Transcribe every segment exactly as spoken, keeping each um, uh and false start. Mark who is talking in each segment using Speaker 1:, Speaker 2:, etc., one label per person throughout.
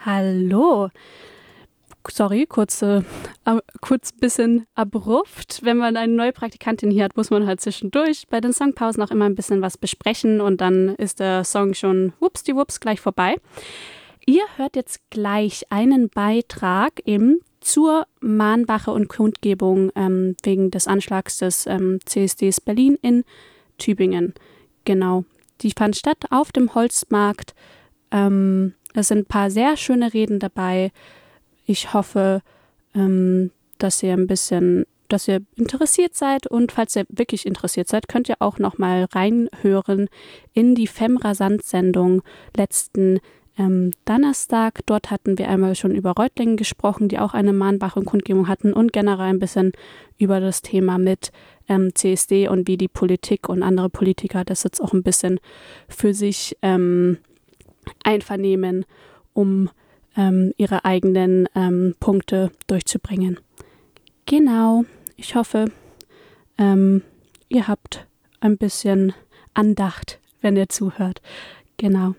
Speaker 1: Hallo. Sorry, kurz, äh, kurz bisschen abrupt. Wenn man eine neue Praktikantin hier hat, muss man halt zwischendurch bei den Songpausen auch immer ein bisschen was besprechen und dann ist der Song schon wupsdiwups gleich vorbei. Ihr hört jetzt gleich einen Beitrag eben zur Mahnwache und Kundgebung ähm, wegen des Anschlags des ähm, C S Ds Berlin in Tübingen. Genau, die fand statt auf dem Holzmarkt. Ähm, es sind ein paar sehr schöne Reden dabei. Ich hoffe, ähm, dass ihr ein bisschen, dass ihr interessiert seid und falls ihr wirklich interessiert seid, könnt ihr auch noch mal reinhören in die Femrasant-Sendung letzten ähm, Donnerstag. Dort hatten wir einmal schon über Reutlingen gesprochen, die auch eine Mahnwache und Kundgebung hatten und generell ein bisschen über das Thema mit ähm, C S D und wie die Politik und andere Politiker das jetzt auch ein bisschen für sich ähm, einvernehmen, um ähm, ihre eigenen ähm, Punkte durchzubringen. Genau, ich hoffe, ähm, ihr habt ein bisschen Andacht, wenn ihr zuhört. Genau.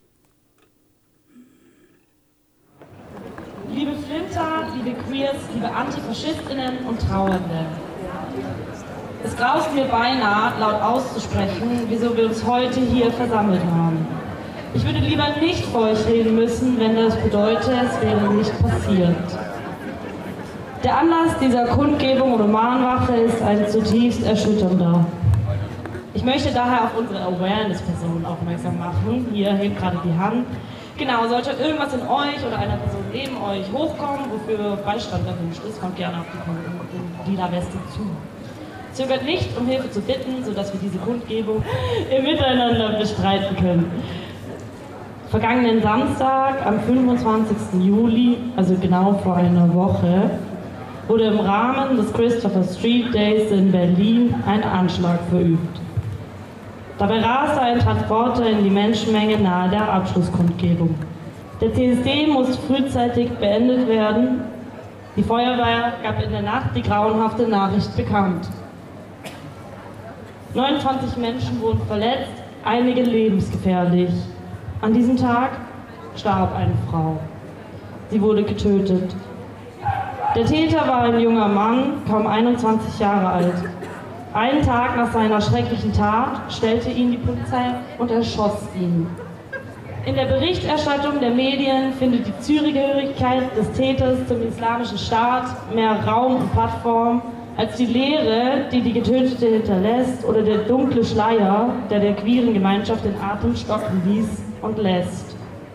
Speaker 2: Liebe Flinter, liebe Queers, liebe AntifaschistInnen und Trauernde. Es graust mir beinahe, laut auszusprechen, wieso wir uns heute hier versammelt haben. Ich würde lieber nicht vor euch reden müssen, wenn das bedeutet, es wäre nicht passiert. Der Anlass dieser Kundgebung oder Mahnwache ist ein zutiefst erschütternder. Ich möchte daher auf unsere Awareness-Person aufmerksam machen. Hier hebt gerade die Hand. Genau, sollte irgendwas in euch oder einer Person neben euch hochkommen, wofür Beistand erwünscht ist, kommt gerne auf die lila Weste zu. Zögert nicht, um Hilfe zu bitten, sodass wir diese Kundgebung im Miteinander bestreiten können. Vergangenen Samstag, am fünfundzwanzigsten Juli, also genau vor einer Woche, wurde im Rahmen des Christopher Street Days in Berlin ein Anschlag verübt. Dabei raste ein Transporter in die Menschenmenge nahe der Abschlusskundgebung. Der C S D musste frühzeitig beendet werden. Die Feuerwehr gab in der Nacht die grauenhafte Nachricht bekannt. neunundzwanzig Menschen wurden verletzt, einige lebensgefährlich. An diesem Tag starb eine Frau. Sie wurde getötet. Der Täter war ein junger Mann, kaum einundzwanzig Jahre alt. Einen Tag nach seiner schrecklichen Tat stellte ihn die Polizei und erschoss ihn. In der Berichterstattung der Medien findet die Zugehörigkeit des Täters zum Islamischen Staat mehr Raum und Plattform als die Leere, die die Getötete hinterlässt, oder der dunkle Schleier, der der queeren Gemeinschaft den Atem stocken ließ und lässt.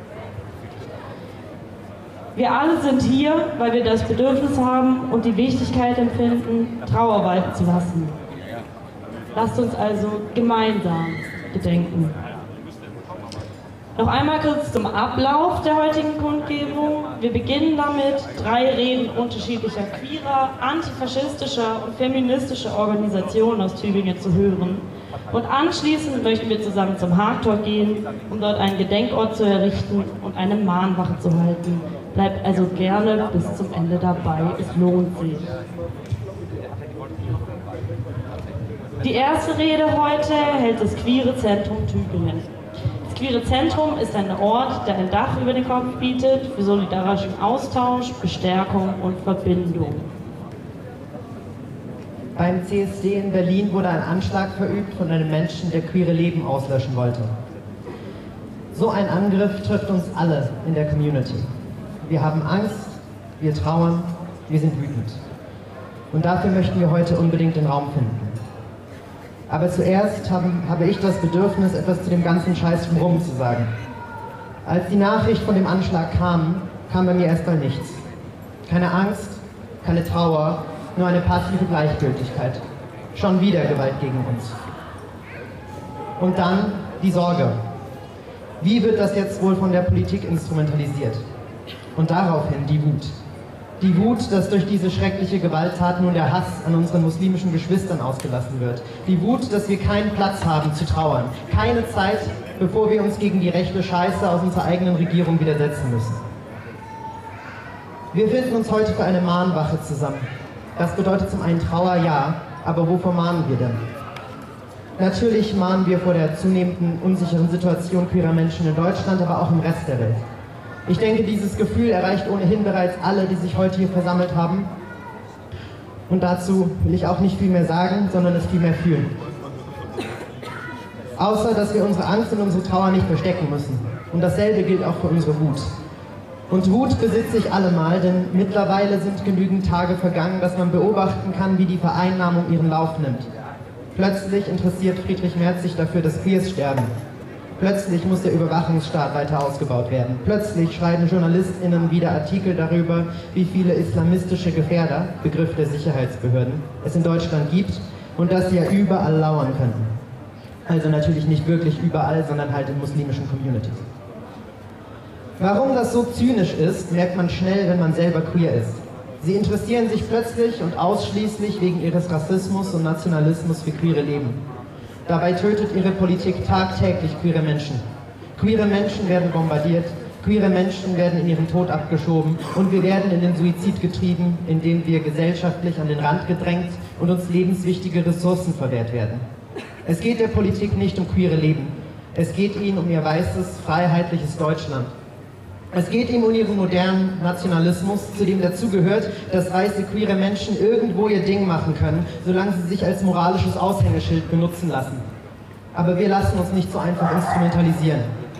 Speaker 2: Wir alle sind hier, weil wir das Bedürfnis haben und die Wichtigkeit empfinden, Trauer walten zu lassen. Lasst uns also gemeinsam gedenken. Noch einmal kurz zum Ablauf der heutigen Kundgebung. Wir beginnen damit, drei Reden unterschiedlicher queerer, antifaschistischer und feministischer Organisationen aus Tübingen zu hören. Und anschließend möchten wir zusammen zum Hagtor gehen, um dort einen Gedenkort zu errichten und eine Mahnwache zu halten. Bleibt also gerne bis zum Ende dabei, es lohnt sich. Die erste Rede heute hält das Queere Zentrum Tübingen. Das Queere Zentrum ist ein Ort, der ein Dach über den Kopf bietet für solidarischen Austausch, Bestärkung und Verbindung.
Speaker 3: Beim C S D in Berlin wurde ein Anschlag verübt von einem Menschen, der queere Leben auslöschen wollte. So ein Angriff trifft uns alle in der Community. Wir haben Angst, wir trauern, wir sind wütend. Und dafür möchten wir heute unbedingt den Raum finden. Aber zuerst haben, habe ich das Bedürfnis, etwas zu dem ganzen Scheiß drumherum zu sagen. Als die Nachricht von dem Anschlag kam, kam bei mir erstmal nichts. Keine Angst, keine Trauer, nur eine passive Gleichgültigkeit. Schon wieder Gewalt gegen uns. Und dann die Sorge. Wie wird das jetzt wohl von der Politik instrumentalisiert? Und daraufhin die Wut. Die Wut, dass durch diese schreckliche Gewalttat nun der Hass an unseren muslimischen Geschwistern ausgelassen wird. Die Wut, dass wir keinen Platz haben zu trauern. Keine Zeit, bevor wir uns gegen die rechte Scheiße aus unserer eigenen Regierung widersetzen müssen. Wir finden uns heute für eine Mahnwache zusammen. Das bedeutet zum einen Trauer, ja, aber wovor mahnen wir denn? Natürlich mahnen wir vor der zunehmenden unsicheren Situation queerer Menschen in Deutschland, aber auch im Rest der Welt. Ich denke, dieses Gefühl erreicht ohnehin bereits alle, die sich heute hier versammelt haben. Und dazu will ich auch nicht viel mehr sagen, sondern es viel mehr fühlen. Außer, dass wir unsere Angst und unsere Trauer nicht verstecken müssen. Und dasselbe gilt auch für unsere Wut. Und Wut besitze ich allemal, denn mittlerweile sind genügend Tage vergangen, dass man beobachten kann, wie die Vereinnahmung ihren Lauf nimmt. Plötzlich interessiert Friedrich Merz sich dafür, dass Queers sterben. Plötzlich muss der Überwachungsstaat weiter ausgebaut werden. Plötzlich schreiben JournalistInnen wieder Artikel darüber, wie viele islamistische Gefährder, Begriff der Sicherheitsbehörden, es in Deutschland gibt und dass sie ja überall lauern könnten. Also natürlich nicht wirklich überall, sondern halt in muslimischen Communities. Warum das so zynisch ist, merkt man schnell, wenn man selber queer ist. Sie interessieren sich plötzlich und ausschließlich wegen ihres Rassismus und Nationalismus für queere Leben. Dabei tötet ihre Politik tagtäglich queere Menschen. Queere Menschen werden bombardiert, queere Menschen werden in ihren Tod abgeschoben und wir werden in den Suizid getrieben, indem wir gesellschaftlich an den Rand gedrängt und uns lebenswichtige Ressourcen verwehrt werden. Es geht der Politik nicht um queere Leben. Es geht ihnen um ihr weißes, freiheitliches Deutschland. Es geht ihm um ihren modernen Nationalismus, zu dem dazugehört, dass weiße queere Menschen irgendwo ihr Ding machen können, solange sie sich als moralisches Aushängeschild benutzen lassen. Aber wir lassen uns nicht so einfach instrumentalisieren.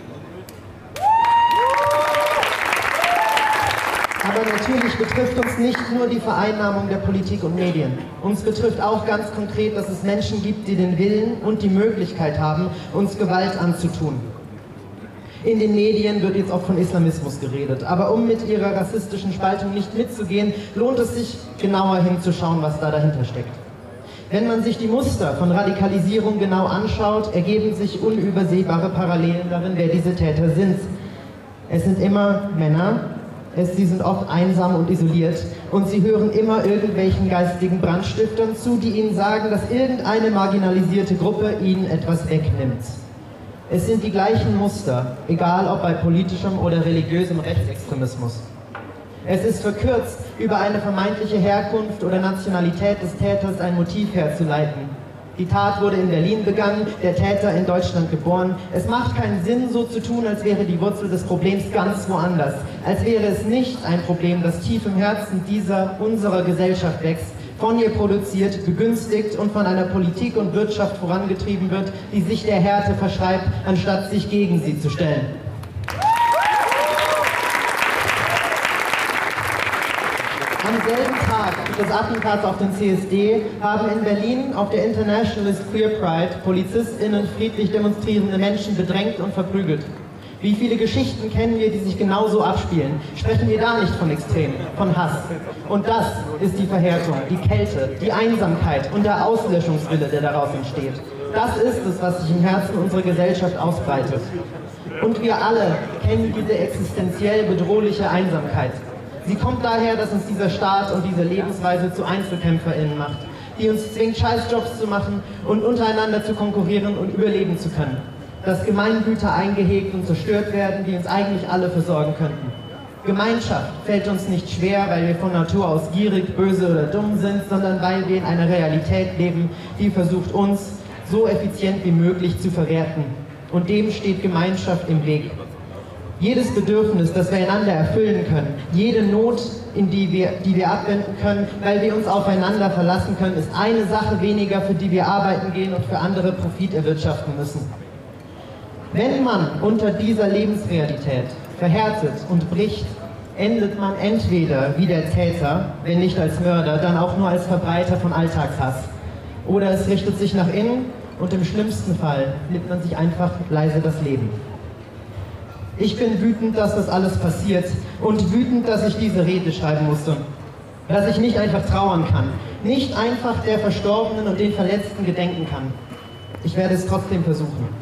Speaker 3: Aber natürlich betrifft uns nicht nur die Vereinnahmung der Politik und Medien. Uns betrifft auch ganz konkret, dass es Menschen gibt, die den Willen und die Möglichkeit haben, uns Gewalt anzutun. In den Medien wird jetzt auch von Islamismus geredet. Aber um mit ihrer rassistischen Spaltung nicht mitzugehen, lohnt es sich, genauer hinzuschauen, was da dahinter steckt. Wenn man sich die Muster von Radikalisierung genau anschaut, ergeben sich unübersehbare Parallelen darin, wer diese Täter sind. Es sind immer Männer, es, sie sind oft einsam und isoliert und sie hören immer irgendwelchen geistigen Brandstiftern zu, die ihnen sagen, dass irgendeine marginalisierte Gruppe ihnen etwas wegnimmt. Es sind die gleichen Muster, egal ob bei politischem oder religiösem Rechtsextremismus. Es ist verkürzt, über eine vermeintliche Herkunft oder Nationalität des Täters ein Motiv herzuleiten. Die Tat wurde in Berlin begangen, der Täter in Deutschland geboren. Es macht keinen Sinn, so zu tun, als wäre die Wurzel des Problems ganz woanders. Als wäre es nicht ein Problem, das tief im Herzen dieser, unserer Gesellschaft wächst, von ihr produziert, begünstigt und von einer Politik und Wirtschaft vorangetrieben wird, die sich der Härte verschreibt, anstatt sich gegen sie zu stellen. Am selben Tag des Attentats auf den C S D haben in Berlin auf der Internationalist Queer Pride PolizistInnen friedlich demonstrierende Menschen bedrängt und verprügelt. Wie viele Geschichten kennen wir, die sich genauso abspielen? Sprechen wir da nicht von Extremen, von Hass? Und das ist die Verhärtung, die Kälte, die Einsamkeit und der Auslöschungswille, der daraus entsteht. Das ist es, was sich im Herzen unserer Gesellschaft ausbreitet. Und wir alle kennen diese existenziell bedrohliche Einsamkeit. Sie kommt daher, dass uns dieser Staat und diese Lebensweise zu EinzelkämpferInnen macht, die uns zwingt, Scheißjobs zu machen und untereinander zu konkurrieren und überleben zu können. Dass Gemeingüter eingehegt und zerstört werden, die uns eigentlich alle versorgen könnten. Gemeinschaft fällt uns nicht schwer, weil wir von Natur aus gierig, böse oder dumm sind, sondern weil wir in einer Realität leben, die versucht, uns so effizient wie möglich zu verwerten. Und dem steht Gemeinschaft im Weg. Jedes Bedürfnis, das wir einander erfüllen können, jede Not, in die wir, die wir abwenden können, weil wir uns aufeinander verlassen können, ist eine Sache weniger, für die wir arbeiten gehen und für andere Profit erwirtschaften müssen. Wenn man unter dieser Lebensrealität verhärtet und bricht, endet man entweder wie der Täter, wenn nicht als Mörder, dann auch nur als Verbreiter von Alltagshass. Oder es richtet sich nach innen und im schlimmsten Fall nimmt man sich einfach leise das Leben. Ich bin wütend, dass das alles passiert und wütend, dass ich diese Rede schreiben musste. Dass ich nicht einfach trauern kann, nicht einfach der Verstorbenen und den Verletzten gedenken kann. Ich werde es trotzdem versuchen.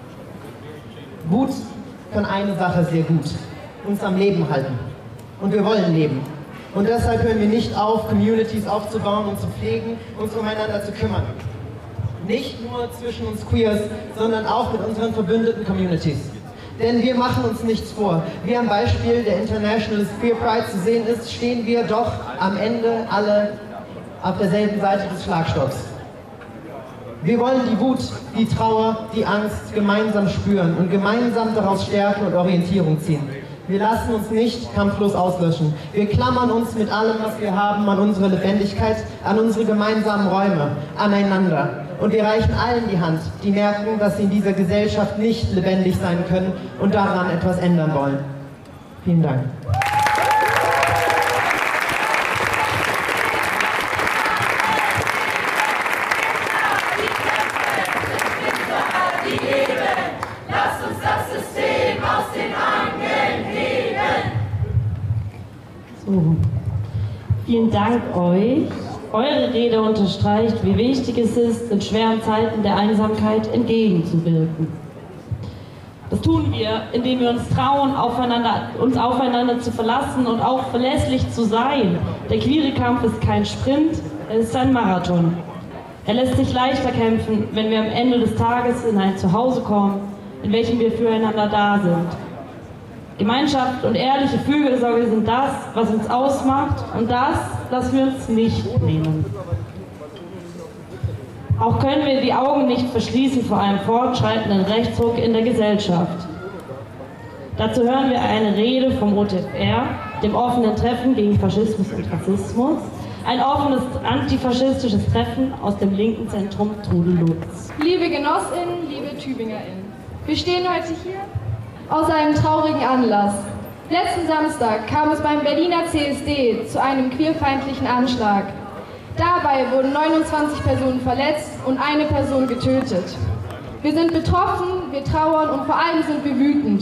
Speaker 3: Wut kann eine Sache sehr gut, uns am Leben halten. Und wir wollen leben. Und deshalb hören wir nicht auf, Communities aufzubauen und zu pflegen, uns umeinander zu kümmern. Nicht nur zwischen uns Queers, sondern auch mit unseren verbündeten Communities. Denn wir machen uns nichts vor. Wie am Beispiel der Internationalist Queer Pride zu sehen ist, stehen wir doch am Ende alle auf derselben Seite des Schlagstocks. Wir wollen die Wut, die Trauer, die Angst gemeinsam spüren und gemeinsam daraus Stärke und Orientierung ziehen. Wir lassen uns nicht kampflos auslöschen. Wir klammern uns mit allem, was wir haben, an unsere Lebendigkeit, an unsere gemeinsamen Räume, aneinander. Und wir reichen allen die Hand, die merken, dass sie in dieser Gesellschaft nicht lebendig sein können und daran etwas ändern wollen. Vielen Dank.
Speaker 2: Vielen Dank euch. Eure Rede unterstreicht, wie wichtig es ist, in schweren Zeiten der Einsamkeit entgegenzuwirken. Das tun wir, indem wir uns trauen, aufeinander, uns aufeinander zu verlassen und auch verlässlich zu sein. Der queere Kampf ist kein Sprint, er ist ein Marathon. Er lässt sich leichter kämpfen, wenn wir am Ende des Tages in ein Zuhause kommen, in welchem wir füreinander da sind. Gemeinschaft und ehrliche Fürsorge sind das, was uns ausmacht, und das lassen wir uns nicht nehmen. Auch können wir die Augen nicht verschließen vor einem fortschreitenden Rechtsruck in der Gesellschaft. Dazu hören wir eine Rede vom O T F R, dem offenen Treffen gegen Faschismus und Rassismus, ein offenes antifaschistisches Treffen aus dem linken Zentrum Trudelutz.
Speaker 4: Liebe Genossinnen, liebe TübingerInnen, wir stehen heute hier aus einem traurigen Anlass. Letzten Samstag kam es beim Berliner C S D zu einem queerfeindlichen Anschlag. Dabei wurden neunundzwanzig Personen verletzt und eine Person getötet. Wir sind betroffen, wir trauern und vor allem sind wir wütend.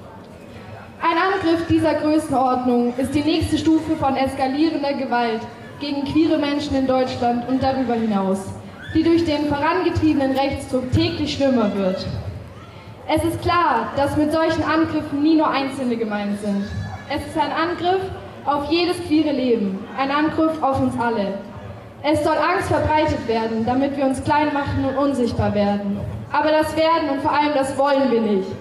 Speaker 4: Ein Angriff dieser Größenordnung ist die nächste Stufe von eskalierender Gewalt gegen queere Menschen in Deutschland und darüber hinaus, die durch den vorangetriebenen Rechtsdruck täglich schlimmer wird. Es ist klar, dass mit solchen Angriffen nie nur Einzelne gemeint sind. Es ist ein Angriff auf jedes queere Leben, ein Angriff auf uns alle. Es soll Angst verbreitet werden, damit wir uns klein machen und unsichtbar werden. Aber das werden und vor allem das wollen wir nicht.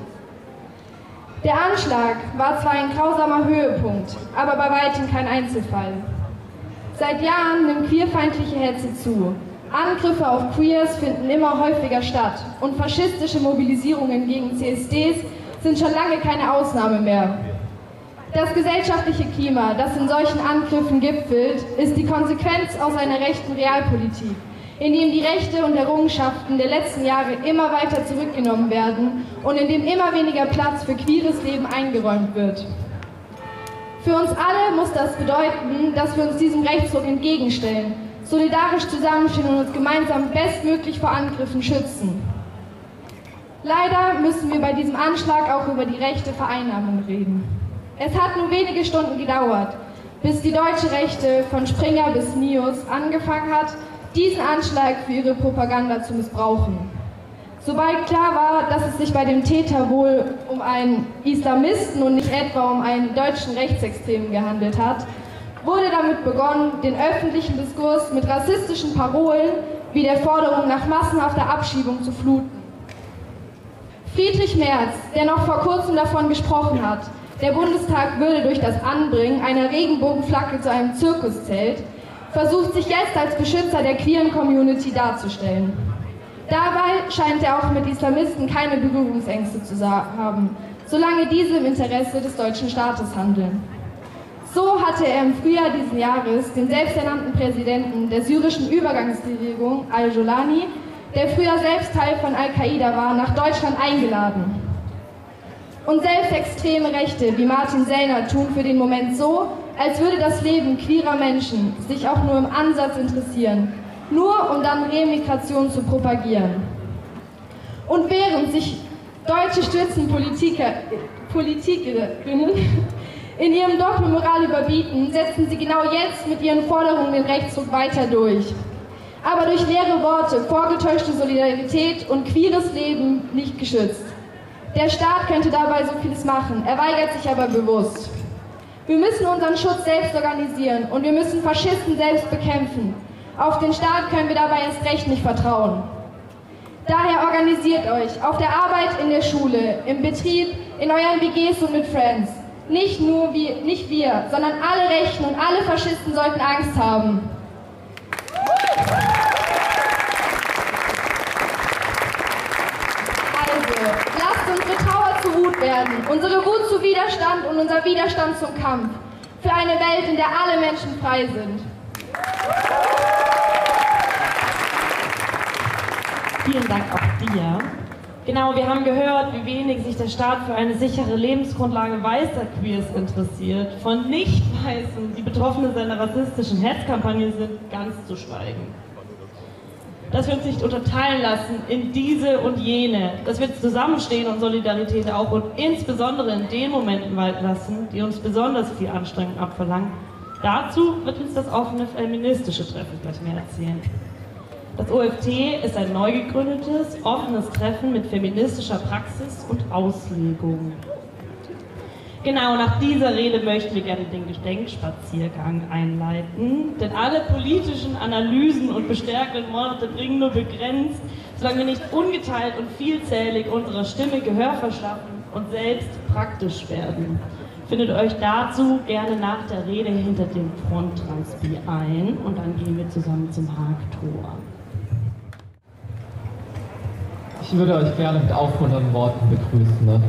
Speaker 4: Der Anschlag war zwar ein grausamer Höhepunkt, aber bei weitem kein Einzelfall. Seit Jahren nimmt queerfeindliche Hetze zu. Angriffe auf Queers finden immer häufiger statt und faschistische Mobilisierungen gegen C S Ds sind schon lange keine Ausnahme mehr. Das gesellschaftliche Klima, das in solchen Angriffen gipfelt, ist die Konsequenz aus einer rechten Realpolitik, in dem die Rechte und Errungenschaften der letzten Jahre immer weiter zurückgenommen werden und in dem immer weniger Platz für queeres Leben eingeräumt wird. Für uns alle muss das bedeuten, dass wir uns diesem Rechtsruck entgegenstellen, solidarisch zusammenstehen und uns gemeinsam bestmöglich vor Angriffen schützen. Leider müssen wir bei diesem Anschlag auch über die rechte Vereinnahmung reden. Es hat nur wenige Stunden gedauert, bis die deutsche Rechte von Springer bis Nios angefangen hat, diesen Anschlag für ihre Propaganda zu missbrauchen. Sobald klar war, dass es sich bei dem Täter wohl um einen Islamisten und nicht etwa um einen deutschen Rechtsextremen gehandelt hat, wurde damit begonnen, den öffentlichen Diskurs mit rassistischen Parolen wie der Forderung nach massenhafter Abschiebung zu fluten. Friedrich Merz, der noch vor kurzem davon gesprochen hat, der Bundestag würde durch das Anbringen einer Regenbogenflagge zu einem Zirkus zählt, versucht sich jetzt als Beschützer der queeren Community darzustellen. Dabei scheint er auch mit Islamisten keine Berührungsängste zu haben, solange diese im Interesse des deutschen Staates handeln. So hatte er im Frühjahr diesen Jahres den selbsternannten Präsidenten der syrischen Übergangsregierung Al-Jolani, der früher selbst Teil von Al-Qaida war, nach Deutschland eingeladen. Und selbst extreme Rechte wie Martin Sellner tun für den Moment so, als würde das Leben queerer Menschen sich auch nur im Ansatz interessieren, nur um dann Remigration zu propagieren. Und während sich deutsche Stützenpolitiker, Politikerinnen in ihrem Doppelmoral überbieten, setzen sie genau jetzt mit ihren Forderungen den Rechtsruck weiter durch. Aber durch leere Worte, vorgetäuschte Solidarität und queeres Leben nicht geschützt. Der Staat könnte dabei so vieles machen, er weigert sich aber bewusst. Wir müssen unseren Schutz selbst organisieren und wir müssen Faschisten selbst bekämpfen. Auf den Staat können wir dabei erst recht nicht vertrauen. Daher organisiert euch auf der Arbeit, in der Schule, im Betrieb, in euren W Gs und mit Friends. Nicht nur wir, nicht wir, sondern alle Rechten und alle Faschisten sollten Angst haben. Also, lasst unsere Trauer zu Wut werden. werden. Unsere Wut zu Widerstand und unser Widerstand zum Kampf. Für eine Welt, in der alle Menschen frei sind.
Speaker 2: Vielen Dank auch dir. Genau, wir haben gehört, wie wenig sich der Staat für eine sichere Lebensgrundlage weißer Queers interessiert. Von Nicht-Weißen, die Betroffene seiner rassistischen Hetzkampagne sind, ganz zu schweigen. Dass wir uns nicht unterteilen lassen in diese und jene, dass wir zusammenstehen und Solidarität auch und insbesondere in den Momenten walten lassen, die uns besonders viel Anstrengung abverlangen. Dazu wird uns das offene feministische Treffen gleich mehr erzählen. Das O F T ist ein neu gegründetes, offenes Treffen mit feministischer Praxis und Auslegung. Genau, nach dieser Rede möchten wir gerne den Gedenkspaziergang einleiten, denn alle politischen Analysen und bestärkenden Worte bringen nur begrenzt, solange wir nicht ungeteilt und vielzählig unserer Stimme Gehör verschaffen und selbst praktisch werden. Findet euch dazu gerne nach der Rede hinter dem Fronttranspi ein und dann gehen wir zusammen zum Haagtor.
Speaker 5: Ich würde euch gerne mit aufmunternden Worten begrüßen. Ne?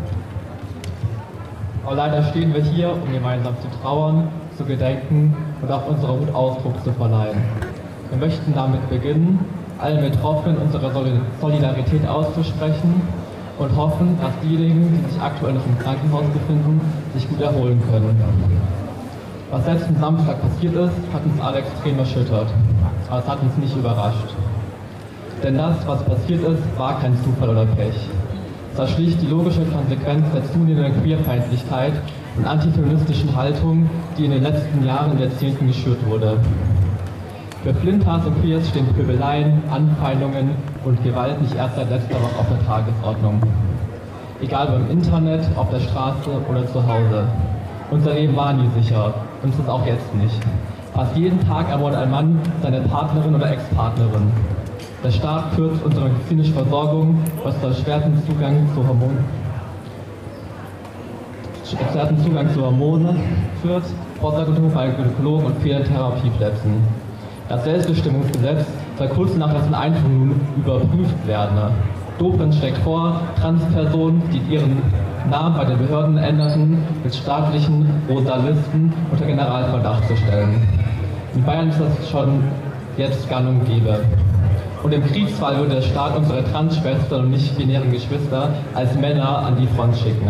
Speaker 5: Aber leider stehen wir hier, um gemeinsam zu trauern, zu gedenken und auch unserer Wut Ausdruck zu verleihen. Wir möchten damit beginnen, allen Betroffenen unsere Solidarität auszusprechen und hoffen, dass diejenigen, die sich aktuell noch im Krankenhaus befinden, sich gut erholen können. Was letzten Samstag passiert ist, hat uns alle extrem erschüttert, aber es hat uns nicht überrascht. Denn das, was passiert ist, war kein Zufall oder Pech. Es war schlicht die logische Konsequenz der zunehmenden Queerfeindlichkeit und antifeministischen Haltung, die in den letzten Jahren und Jahrzehnten geschürt wurde. Für Flintas und Queers stehen Pöbeleien, Anfeindungen und Gewalt nicht erst seit letzter Woche auf der Tagesordnung. Egal ob im Internet, auf der Straße oder zu Hause. Unser Leben war nie sicher und es ist auch jetzt nicht. Fast jeden Tag ermordet ein Mann seine Partnerin oder Ex-Partnerin. Der Staat kürzt unsere medizinische Versorgung, was zu erschwerten Zugang zu Hormonen, erschwerten Zugang zu Hormonen führt, Vorsorgeuntersuchungen bei Gynäkologen und fehlenden Therapieplätzen. Das Selbstbestimmungsgesetz soll kurz nach dessen Einführung nun überprüft werden. Dobrindt schlägt vor, Transpersonen, die ihren Namen bei den Behörden änderten, mit staatlichen rosa Listen unter Generalverdacht zu stellen. In Bayern ist das schon jetzt gang und gäbe. Und im Kriegsfall würde der Staat unsere Transschwestern und nicht-binären Geschwister als Männer an die Front schicken.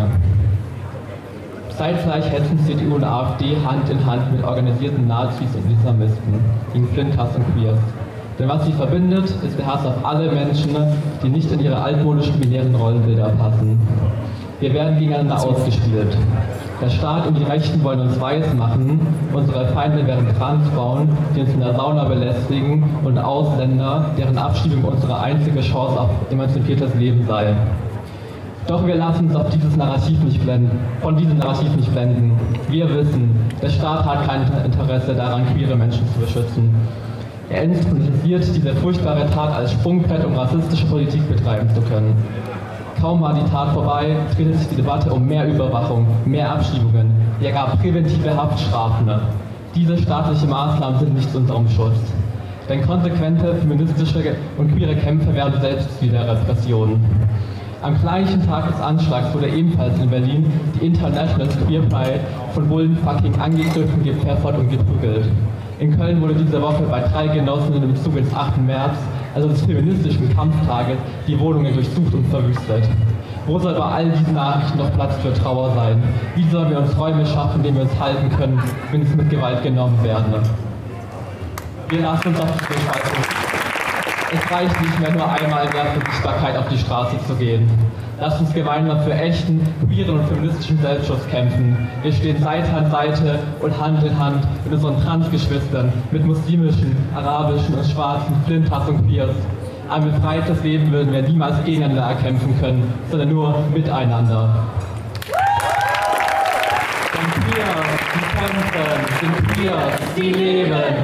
Speaker 5: Zeitgleich hetzen C D U und AfD Hand in Hand mit organisierten Nazis und Islamisten gegen Flintas und Queers. Denn was sie verbindet, ist der Hass auf alle Menschen, die nicht in ihre altmodischen binären Rollenbilder passen. Wir werden gegeneinander ausgespielt. Der Staat und die Rechten wollen uns weiß machen, unsere Feinde wären Transfrauen, die uns in der Sauna belästigen, und Ausländer, deren Abschiebung unsere einzige Chance auf emanzipiertes Leben sei. Doch wir lassen uns auf dieses Narrativ nicht blenden, von diesem Narrativ nicht blenden. Wir wissen, der Staat hat kein Interesse daran, queere Menschen zu beschützen. Er instrumentalisiert diese furchtbare Tat als Sprungbrett, um rassistische Politik betreiben zu können. Kaum war die Tat vorbei, drehte sich die Debatte um mehr Überwachung, mehr Abschiebungen, ja gar präventive Haftstrafen. Diese staatlichen Maßnahmen sind nicht zu unserem Schutz. Denn konsequente feministische und queere Kämpfe werden selbst wieder Repressionen. Am gleichen Tag des Anschlags wurde ebenfalls in Berlin die International Queer Pride von Bullenfucking angegriffen, gepfeffert und geprügelt. In Köln wurde diese Woche bei drei Genossinnen im Bezug ins achten März, also des feministischen Kampftages, die Wohnungen durchsucht und verwüstet. Wo soll bei all diesen Nachrichten noch Platz für Trauer sein? Wie sollen wir uns Räume schaffen, in denen wir uns halten können, wenn es mit Gewalt genommen werden? Wir lassen uns auf die Spaltung. Es reicht nicht mehr, nur einmal in der Sichtbarkeit auf die Straße zu gehen. Lasst uns gemeinsam für echten, queeren und feministischen Selbstschutz kämpfen. Wir stehen Seite an Seite und Hand in Hand mit unseren Transgeschwistern, mit muslimischen, arabischen und schwarzen Flintas und Queers. Ein befreites Leben würden wir niemals gegeneinander erkämpfen können, sondern nur miteinander. Denn Queers, die kämpfen, sind Queers, die leben.